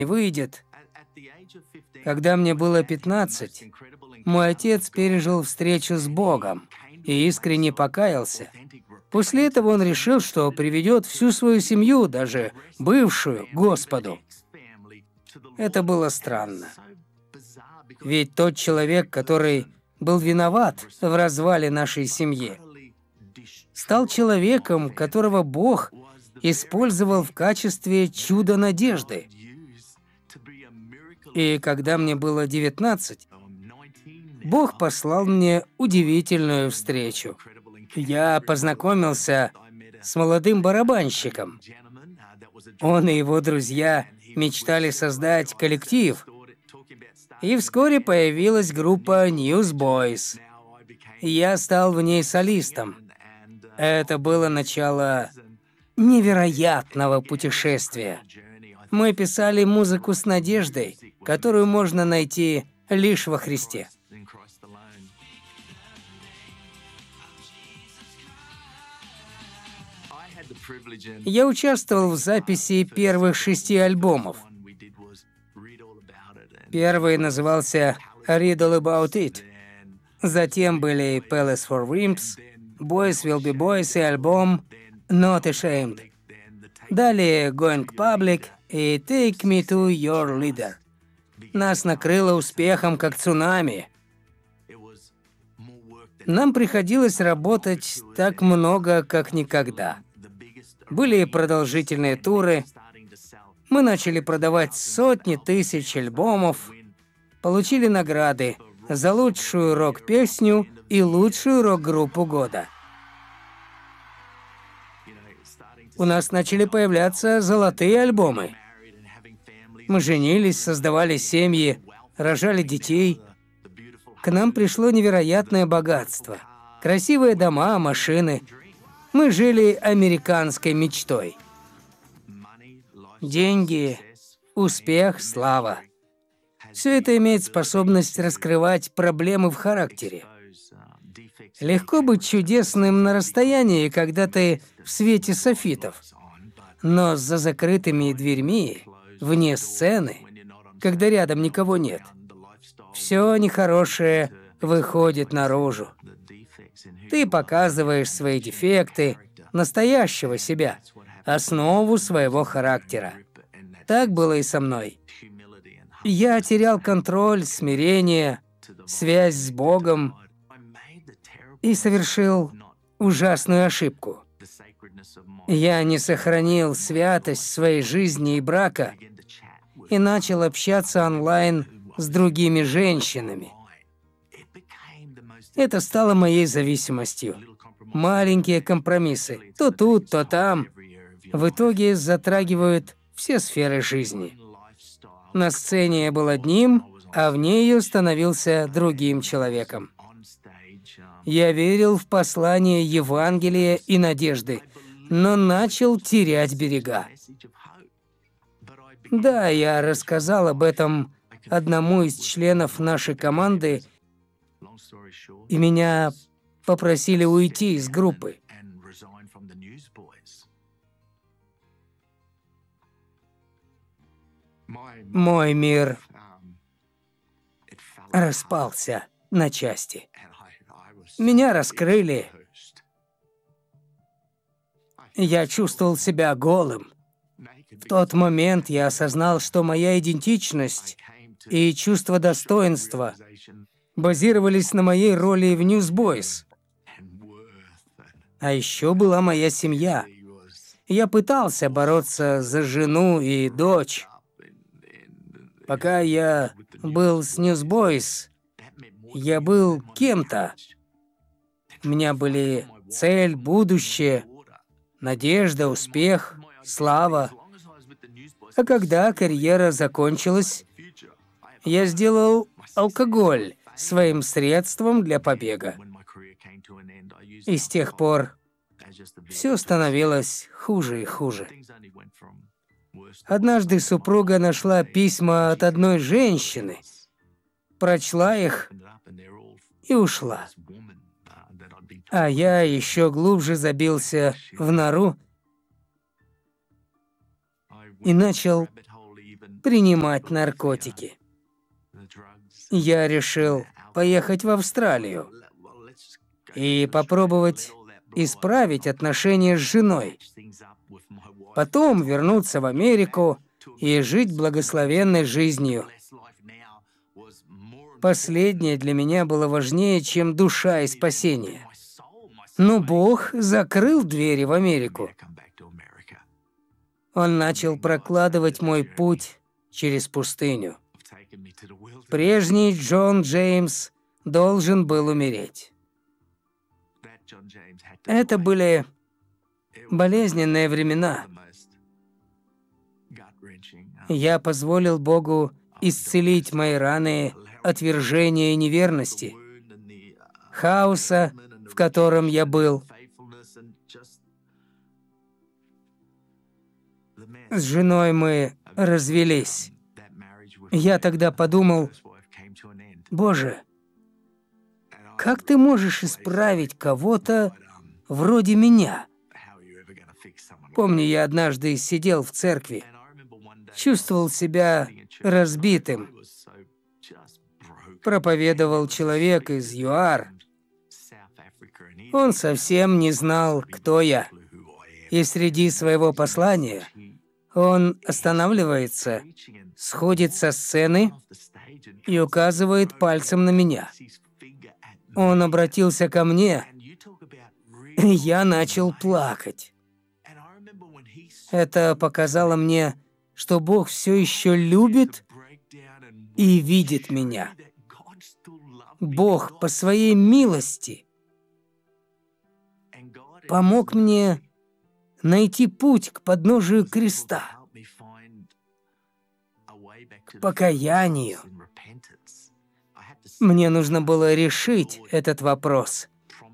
выйдет. Когда мне было 15, мой отец пережил встречу с Богом и искренне покаялся. После этого он решил, что приведет всю свою семью, даже бывшую, к Господу. Это было странно. Ведь тот человек, который был виноват в развале нашей семьи, стал человеком, которого Бог использовал в качестве чуда надежды. И когда мне было 19, Бог послал мне удивительную встречу. Я познакомился с молодым барабанщиком. Он и его друзья мечтали создать коллектив. И вскоре появилась группа Newsboys. Я стал в ней солистом. Это было начало невероятного путешествия. Мы писали музыку с надеждой, которую можно найти лишь во Христе. Я участвовал в записи первых 6 альбомов. Первый назывался «Read All About It». Затем были «Palace for Wimps», «Boys Will Be Boys» и альбом «Not Ashamed». Далее «Going Public» и «Take Me to Your Leader». Нас накрыло успехом, как цунами. Нам приходилось работать так много, как никогда. Были продолжительные туры. Мы начали продавать сотни тысяч альбомов, получили награды за лучшую рок-песню и лучшую рок-группу года. У нас начали появляться золотые альбомы. Мы женились, создавали семьи, рожали детей. К нам пришло невероятное богатство. Красивые дома, машины. Мы жили американской мечтой. Деньги, успех, слава. Все это имеет способность раскрывать проблемы в характере. Легко быть чудесным на расстоянии, когда ты в свете софитов. Но за закрытыми дверьми, вне сцены, когда рядом никого нет, все нехорошее выходит наружу. Ты показываешь свои дефекты, настоящего себя, основу своего характера. Так было и со мной. Я терял контроль, смирение, связь с Богом и совершил ужасную ошибку. Я не сохранил святость своей жизни и брака и начал общаться онлайн с другими женщинами. Это стало моей зависимостью. Маленькие компромиссы, то тут, то там, в итоге затрагивают все сферы жизни. На сцене я был одним, а вне ее становился другим человеком. Я верил в послание Евангелия и надежды, но начал терять берега. Да, я рассказал об этом одному из членов нашей команды, и меня попросили уйти из группы. Мой мир распался на части. Меня раскрыли. Я чувствовал себя голым. В тот момент я осознал, что моя идентичность и чувство достоинства базировались на моей роли в Newsboys. А еще была моя семья. Я пытался бороться за жену и дочь. Пока я был с Newsboys, я был кем-то. У меня были цель, будущее, надежда, успех, слава. А когда карьера закончилась, я сделал алкоголь своим средством для побега. И с тех пор все становилось хуже и хуже. Однажды супруга нашла письма от одной женщины, прочла их и ушла. А я еще глубже забился в нору и начал принимать наркотики. Я решил поехать в Австралию и попробовать исправить отношения с женой. Потом вернуться в Америку и жить благословенной жизнью. Последнее для меня было важнее, чем душа и спасение. Но Бог закрыл двери в Америку. Он начал прокладывать мой путь через пустыню. Прежний Джон Джеймс должен был умереть. Это были болезненные времена. Я позволил Богу исцелить мои раны отвержения и неверности, хаоса, в котором я был. С женой мы развелись. Я тогда подумал: Боже, как ты можешь исправить кого-то вроде меня? Помню, я однажды сидел в церкви, чувствовал себя разбитым. Проповедовал человек из ЮАР. Он совсем не знал, кто я. И среди своего послания он останавливается, сходит со сцены и указывает пальцем на меня. Он обратился ко мне, и я начал плакать. Это показало мне, что Бог все еще любит и видит меня. Бог по своей милости помог мне найти путь к подножию креста, к покаянию. Мне нужно было решить этот вопрос.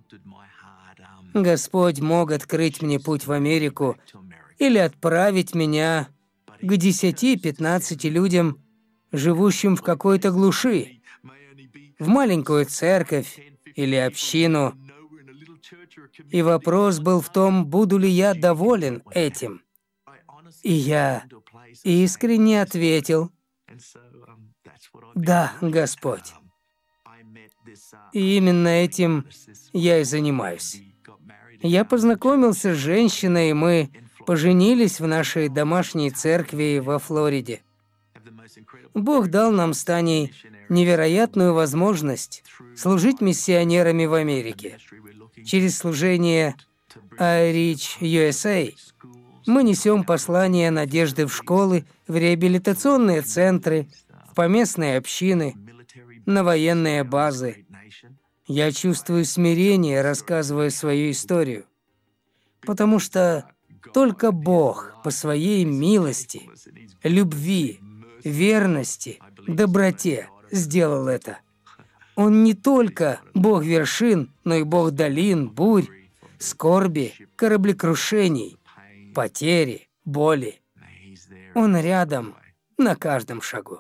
Господь мог открыть мне путь в Америку или отправить меня к 10-15 людям, живущим в какой-то глуши, в маленькую церковь или общину. И вопрос был в том, буду ли я доволен этим. И я искренне ответил: да, Господь. И именно этим я и занимаюсь. Я познакомился с женщиной, и мы поженились в нашей домашней церкви во Флориде. Бог дал нам с Таней невероятную возможность служить миссионерами в Америке. Через служение iReach USA мы несем послание надежды в школы, в реабилитационные центры, в поместные общины, на военные базы. Я чувствую смирение, рассказывая свою историю, потому что только Бог по своей милости, любви, верности, доброте сделал это. Он не только Бог вершин, но и Бог долин, бурь, скорби, кораблекрушений, потери, боли. Он рядом на каждом шагу.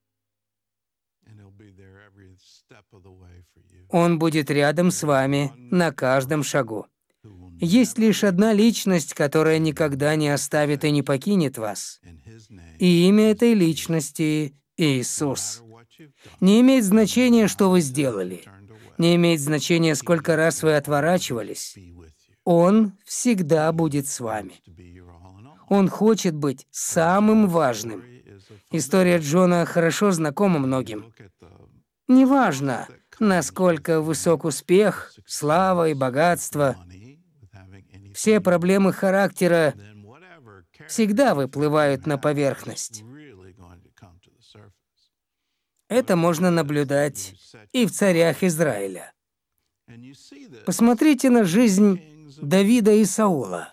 Он будет рядом с вами на каждом шагу. Есть лишь одна личность, которая никогда не оставит и не покинет вас. И имя этой личности — Иисус. Не имеет значения, что вы сделали. Не имеет значения, сколько раз вы отворачивались. Он всегда будет с вами. Он хочет быть самым важным. История Джона хорошо знакома многим. Неважно, насколько высок успех, слава и богатство, все проблемы характера всегда выплывают на поверхность. Это можно наблюдать и в царях Израиля. Посмотрите на жизнь Давида и Саула.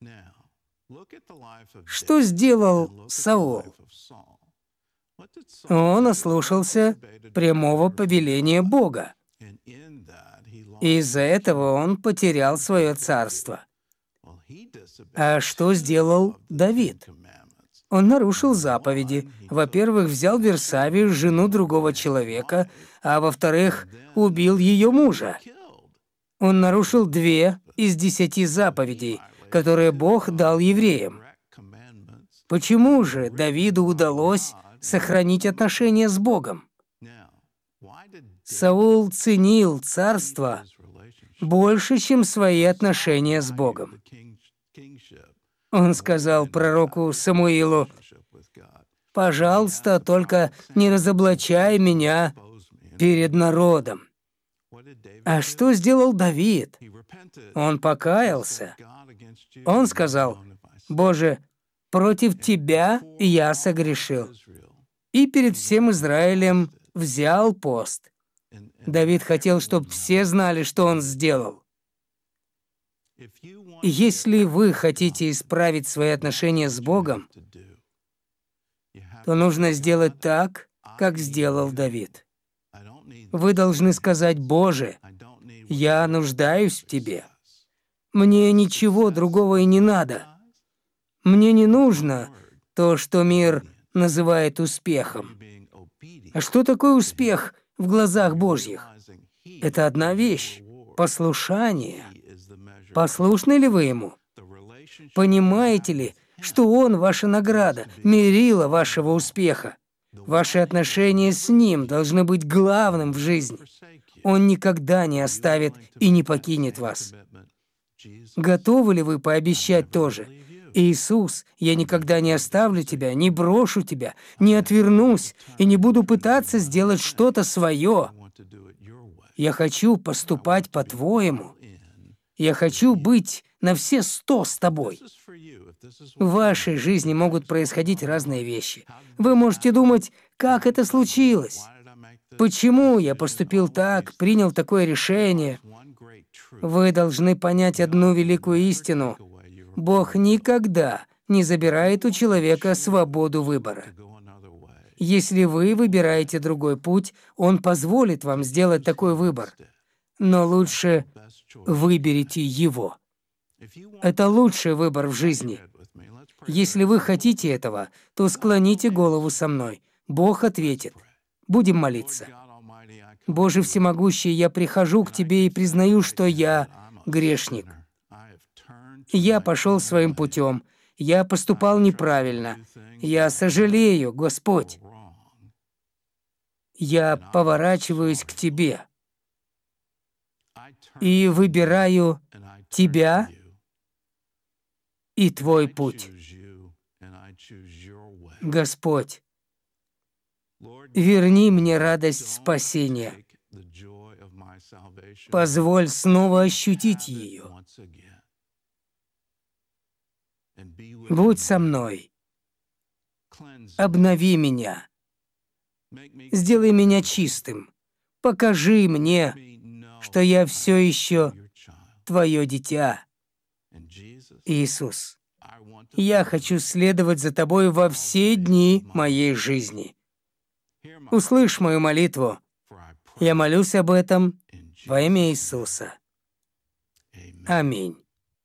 Что сделал Саул? Он ослушался прямого повеления Бога. Из-за этого он потерял свое царство. А что сделал Давид? Он нарушил заповеди. Во-первых, взял Версавию, жену другого человека, а во-вторых, убил ее мужа. Он нарушил 2 из 10 заповедей, которые Бог дал евреям. Почему же Давиду удалось сохранить отношения с Богом. Саул ценил царство больше, чем свои отношения с Богом. Он сказал пророку Самуилу: «Пожалуйста, только не разоблачай меня перед народом». А что сделал Давид? Он покаялся. Он сказал: «Боже, против Тебя я согрешил». И перед всем Израилем взял пост. Давид хотел, чтобы все знали, что он сделал. Если вы хотите исправить свои отношения с Богом, то нужно сделать так, как сделал Давид. Вы должны сказать: «Боже, я нуждаюсь в Тебе. Мне ничего другого и не надо. Мне не нужно то, что мир называет успехом». А что такое успех в глазах Божьих? Это одна вещь — послушание. Послушны ли вы Ему? Понимаете ли, что Он — ваша награда, мерило вашего успеха? Ваши отношения с Ним должны быть главным в жизни. Он никогда не оставит и не покинет вас. Готовы ли вы пообещать тоже? «Иисус, я никогда не оставлю тебя, не брошу тебя, не отвернусь и не буду пытаться сделать что-то свое. Я хочу поступать по-твоему. Я хочу быть на все 100 с тобой». В вашей жизни могут происходить разные вещи. Вы можете думать: «Как это случилось? Почему я поступил так, принял такое решение?» Вы должны понять одну великую истину. Бог никогда не забирает у человека свободу выбора. Если вы выбираете другой путь, Он позволит вам сделать такой выбор. Но лучше выберите его. Это лучший выбор в жизни. Если вы хотите этого, то склоните голову со мной. Бог ответит. Будем молиться. Боже всемогущий, я прихожу к Тебе и признаю, что я грешник. Я пошел своим путем. Я поступал неправильно. Я сожалею, Господь. Я поворачиваюсь к Тебе и выбираю Тебя и Твой путь. Господь, верни мне радость спасения. Позволь снова ощутить ее. Будь со мной. Обнови меня. Сделай меня чистым. Покажи мне, что я все еще Твое дитя. Иисус, я хочу следовать за Тобой во все дни моей жизни. Услышь мою молитву. Я молюсь об этом во имя Иисуса. Аминь.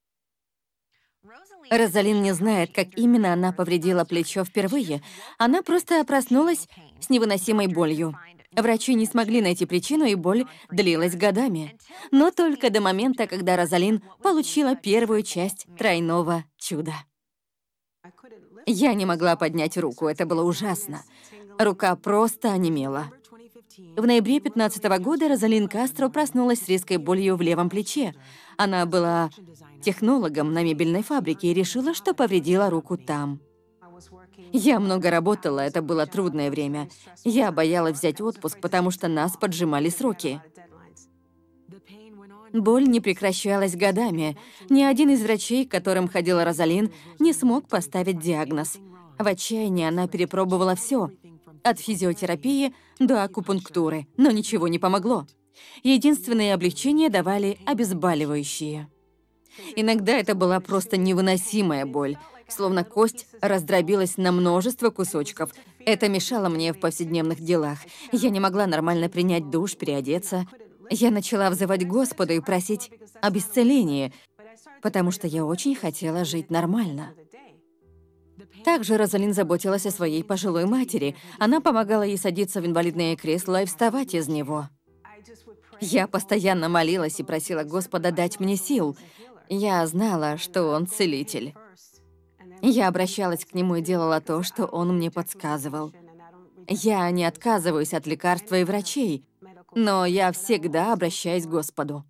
Розалин не знает, как именно она повредила плечо впервые. Она просто проснулась с невыносимой болью. Врачи не смогли найти причину, и боль длилась годами. Но только до момента, когда Розалин получила первую часть тройного чуда. Я не могла поднять руку, это было ужасно. Рука просто онемела. В ноябре 2015 года Розалин Кастро проснулась с резкой болью в левом плече. Она была технологом на мебельной фабрике и решила, что повредила руку там. Я много работала, это было трудное время. Я боялась взять отпуск, потому что нас поджимали сроки. Боль не прекращалась годами. Ни один из врачей, к которым ходила Розалин, не смог поставить диагноз. В отчаянии она перепробовала все, от физиотерапии до акупунктуры, но ничего не помогло. Единственное облегчение давали обезболивающие. Иногда это была просто невыносимая боль, словно кость раздробилась на множество кусочков. Это мешало мне в повседневных делах. Я не могла нормально принять душ, переодеться. Я начала взывать Господу и просить об исцелении, потому что я очень хотела жить нормально. Также Розалин заботилась о своей пожилой матери. Она помогала ей садиться в инвалидное кресло и вставать из него. Я постоянно молилась и просила Господа дать мне сил. Я знала, что Он целитель. Я обращалась к Нему и делала то, что Он мне подсказывал. Я не отказываюсь от лекарства и врачей, но я всегда обращаюсь к Господу.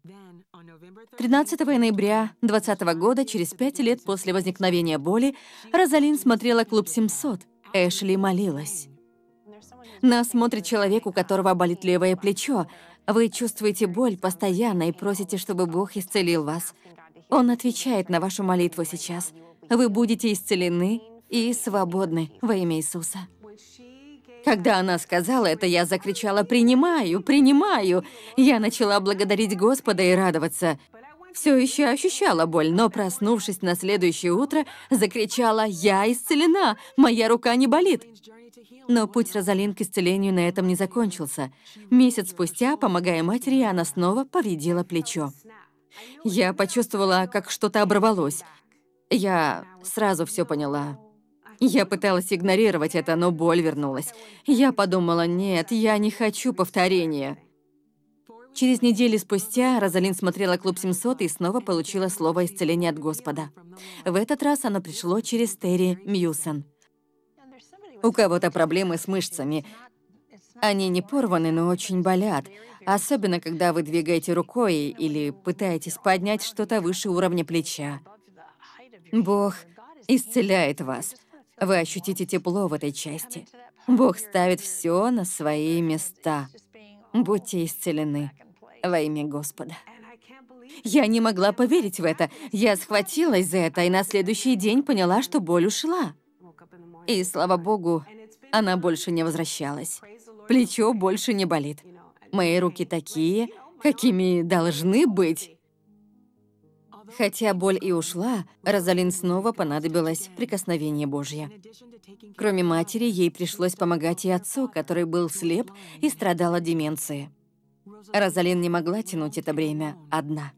13 ноября 2020 года, через 5 лет после возникновения боли, Розалин смотрела «Клуб 700». Эшли молилась. Нас смотрит человек, у которого болит левое плечо. Вы чувствуете боль постоянно и просите, чтобы Бог исцелил вас. Он отвечает на вашу молитву сейчас. Вы будете исцелены и свободны во имя Иисуса. Когда она сказала это, я закричала «Принимаю! Принимаю!». Я начала благодарить Господа и радоваться. Все еще ощущала боль, но, проснувшись на следующее утро, закричала «Я исцелена! Моя рука не болит!». Но путь Розалин к исцелению на этом не закончился. Месяц спустя, помогая матери, она снова повредила плечо. Я почувствовала, как что-то оборвалось. Я сразу все поняла. Я пыталась игнорировать это, но боль вернулась. Я подумала, нет, я не хочу повторения. Через неделю спустя Розалин смотрела «Клуб 700» и снова получила слово исцеления от Господа. В этот раз оно пришло через Терри Мьюсон. У кого-то проблемы с мышцами. Они не порваны, но очень болят. Особенно, когда вы двигаете рукой или пытаетесь поднять что-то выше уровня плеча. Бог исцеляет вас. Вы ощутите тепло в этой части. Бог ставит все на свои места. Будьте исцелены во имя Господа. Я не могла поверить в это. Я схватилась за это и на следующий день поняла, что боль ушла. И, слава Богу, она больше не возвращалась. Плечо больше не болит. Мои руки такие, какими должны быть. Хотя боль и ушла, Розалин снова понадобилось прикосновение Божье. Кроме матери, ей пришлось помогать и отцу, который был слеп и страдал от деменции. Розалин не могла тянуть это бремя одна.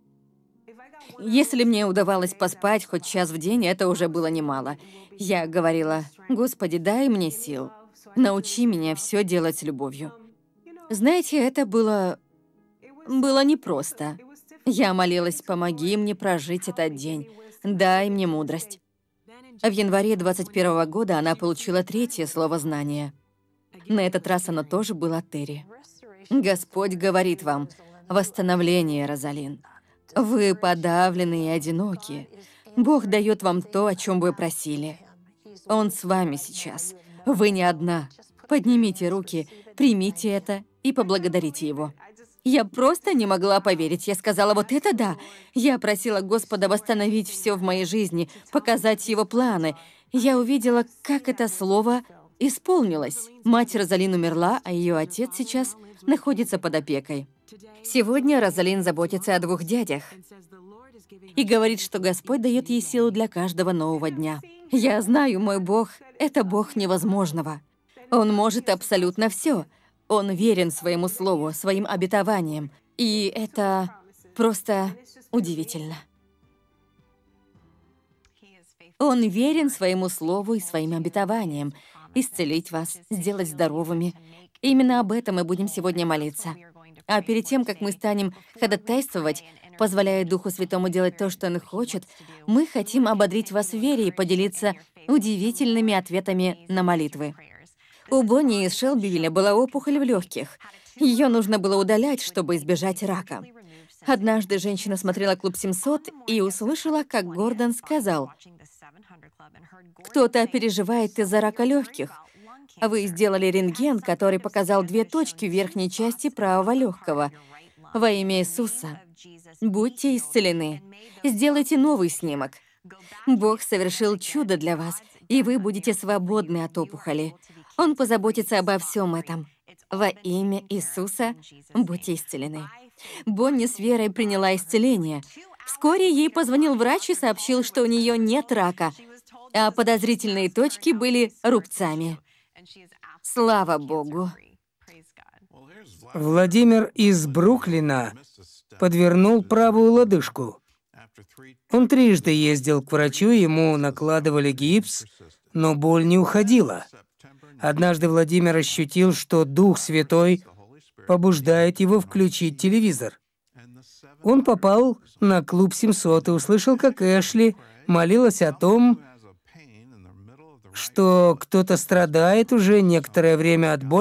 Если мне удавалось поспать хоть час в день, это уже было немало. Я говорила: «Господи, дай мне сил. Научи меня все делать с любовью». Знаете, это было непросто. Я молилась: «Помоги мне прожить этот день. Дай мне мудрость». В январе 21 года она получила третье слово знания. На этот раз оно тоже было от Терри. «Господь говорит вам: восстановление, Розалин. Вы подавлены и одиноки. Бог дает вам то, о чем вы просили. Он с вами сейчас. Вы не одна. Поднимите руки, примите это и поблагодарите Его». Я просто не могла поверить. Я сказала: «Вот это да!» Я просила Господа восстановить все в моей жизни, показать Его планы. Я увидела, как это слово исполнилось. Мать Розалин умерла, а ее отец сейчас находится под опекой. Сегодня Розалин заботится о 2 дядях и говорит, что Господь дает ей силу для каждого нового дня. Я знаю, мой Бог — это Бог невозможного. Он может абсолютно все. Он верен своему слову, своим обетованиям. И это просто удивительно. Он верен своему слову и своим обетованиям. Исцелить вас, сделать здоровыми. Именно об этом мы будем сегодня молиться. А перед тем, как мы станем ходатайствовать, позволяя Духу Святому делать то, что Он хочет, мы хотим ободрить вас в вере и поделиться удивительными ответами на молитвы. У Бонни из Шелбивилля была опухоль в легких. Ее нужно было удалять, чтобы избежать рака. Однажды женщина смотрела «Клуб 700» и услышала, как Гордон сказал: «Кто-то переживает из-за рака легких. Вы сделали рентген, который показал 2 точки в верхней части правого легкого. Во имя Иисуса, будьте исцелены. Сделайте новый снимок. Бог совершил чудо для вас, и вы будете свободны от опухоли. Он позаботится обо всем этом. Во имя Иисуса будьте исцелены». Бонни с верой приняла исцеление. Вскоре ей позвонил врач и сообщил, что у нее нет рака, а подозрительные точки были рубцами. Слава Богу! Владимир из Бруклина подвернул правую лодыжку. Он 3 ездил к врачу, ему накладывали гипс, но боль не уходила. Однажды Владимир ощутил, что Дух Святой побуждает его включить телевизор. Он попал на «Клуб 700» и услышал, как Эшли молилась о том, что кто-то страдает уже некоторое время от боли,